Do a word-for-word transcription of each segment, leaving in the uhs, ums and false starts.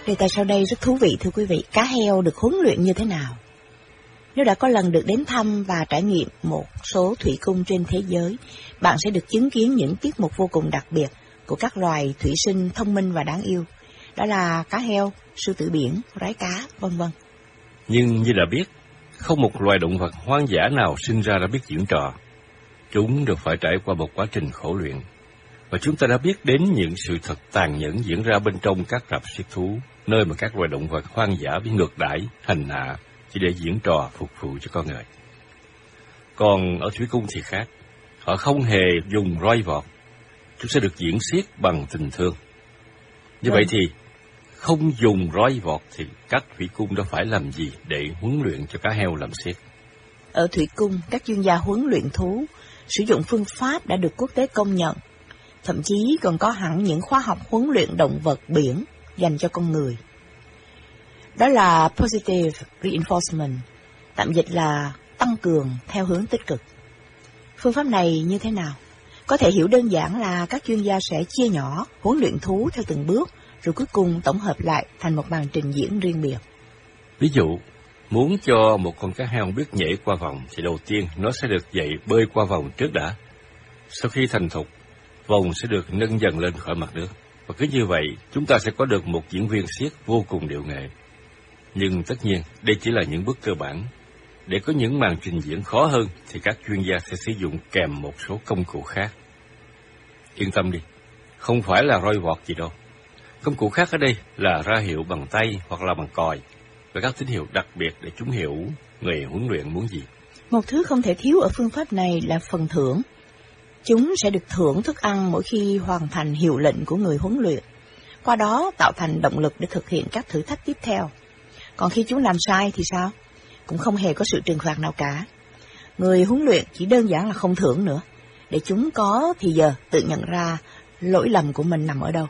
Đề tài sau đây rất thú vị thưa quý vị. Cá heo được huấn luyện như thế nào? Nếu đã có lần được đến thăm và trải nghiệm một số thủy cung trên thế giới, bạn sẽ được chứng kiến những tiết mục vô cùng đặc biệt của các loài thủy sinh thông minh và đáng yêu. Đó là cá heo, sư tử biển, rái cá, vân vân. Nhưng như đã biết, không một loài động vật hoang dã nào sinh ra đã biết diễn trò. Chúng đều phải trải qua một quá trình khổ luyện. Và chúng ta đã biết đến những sự thật tàn nhẫn diễn ra bên trong các rạp xiết thú, nơi mà các loài động vật hoang dã bị ngược đãi, hành hạ chỉ để diễn trò phục vụ cho con người. Còn ở thủy cung thì khác, họ không hề dùng roi vọt, chúng sẽ được diễn xiết bằng tình thương. Như vậy thì không dùng roi vọt thì các thủy cung đã phải làm gì để huấn luyện cho cá heo làm xiết? Ở thủy cung, các chuyên gia huấn luyện thú sử dụng phương pháp đã được quốc tế công nhận. Thậm chí còn có hẳn những khóa học huấn luyện động vật biển dành cho con người. Đó là Positive Reinforcement, tạm dịch là tăng cường theo hướng tích cực. Phương pháp này như thế nào? Có thể hiểu đơn giản là các chuyên gia sẽ chia nhỏ huấn luyện thú theo từng bước, rồi cuối cùng tổng hợp lại thành một màn trình diễn riêng biệt. Ví dụ, muốn cho một con cá heo biết nhảy qua vòng thì đầu tiên nó sẽ được dạy bơi qua vòng trước đã. Sau khi thành thục, vòng sẽ được nâng dần lên khỏi mặt nước. Và cứ như vậy, chúng ta sẽ có được một diễn viên xiết vô cùng điệu nghệ. Nhưng tất nhiên, đây chỉ là những bước cơ bản. Để có những màn trình diễn khó hơn, thì các chuyên gia sẽ sử dụng kèm một số công cụ khác. Yên tâm đi, không phải là roi vọt gì đâu. Công cụ khác ở đây là ra hiệu bằng tay hoặc là bằng còi, và các tín hiệu đặc biệt để chúng hiểu người huấn luyện muốn gì. Một thứ không thể thiếu ở phương pháp này là phần thưởng. Chúng sẽ được thưởng thức ăn mỗi khi hoàn thành hiệu lệnh của người huấn luyện, qua đó tạo thành động lực để thực hiện các thử thách tiếp theo. Còn khi chúng làm sai thì sao? Cũng không hề có sự trừng phạt nào cả. Người huấn luyện chỉ đơn giản là không thưởng nữa, để chúng có thì giờ tự nhận ra lỗi lầm của mình nằm ở đâu.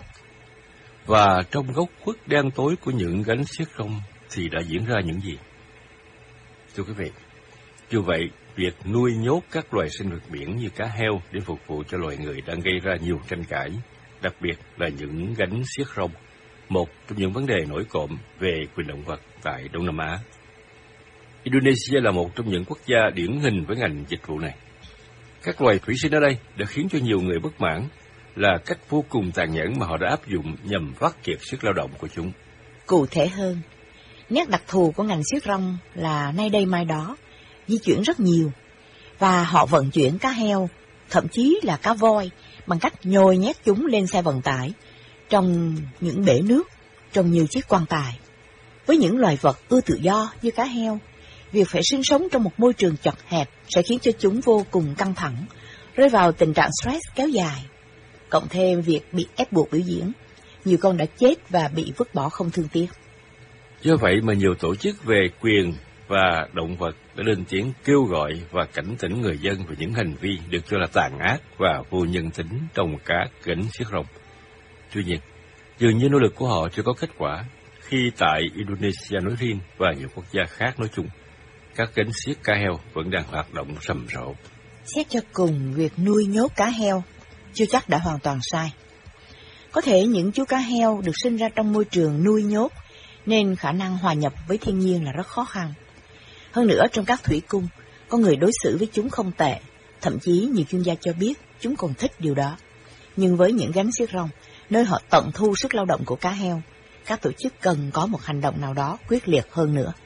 Và trong góc khuất đen tối của những gánh xiết rong thì đã diễn ra những gì? Thưa quý vị, dù vậy, việc nuôi nhốt các loài sinh vật biển như cá heo để phục vụ cho loài người đang gây ra nhiều tranh cãi, đặc biệt là những gánh xiết rong, một trong những vấn đề nổi cộm về quyền động vật tại Đông Nam Á. Indonesia là một trong những quốc gia điển hình với ngành dịch vụ này. Các loài thủy sinh ở đây đã khiến cho nhiều người bất mãn là cách vô cùng tàn nhẫn mà họ đã áp dụng nhằm vắt kiệt sức lao động của chúng. Cụ thể hơn, nét đặc thù của ngành xiết rong là nay đây mai đó, di chuyển rất nhiều, và họ vận chuyển cá heo, thậm chí là cá voi, bằng cách nhồi nhét chúng lên xe vận tải, trong những bể nước, trong nhiều chiếc quan tài. Với những loài vật ưa tự do như cá heo, việc phải sinh sống trong một môi trường chật hẹp sẽ khiến cho chúng vô cùng căng thẳng, rơi vào tình trạng stress kéo dài. Cộng thêm việc bị ép buộc biểu diễn, nhiều con đã chết và bị vứt bỏ không thương tiếc. Do vậy mà nhiều tổ chức về quyền và động vật đã lên tiếng kêu gọi và cảnh tỉnh người dân về những hành vi được cho là tàn ác và vô nhân tính trong các gánh xiết rong. Tuy nhiên, dường như nỗ lực của họ chưa có kết quả khi tại Indonesia nói riêng và nhiều quốc gia khác nói chung, các gánh xiết cá heo vẫn đang hoạt động rầm rộ. Xét cho cùng, việc nuôi nhốt cá heo chưa chắc đã hoàn toàn sai. Có thể những chú cá heo được sinh ra trong môi trường nuôi nhốt nên khả năng hòa nhập với thiên nhiên là rất khó khăn. Hơn nữa, trong các thủy cung, có người đối xử với chúng không tệ, thậm chí nhiều chuyên gia cho biết chúng còn thích điều đó. Nhưng với những gánh xiết rong, nơi họ tận thu sức lao động của cá heo, các tổ chức cần có một hành động nào đó quyết liệt hơn nữa.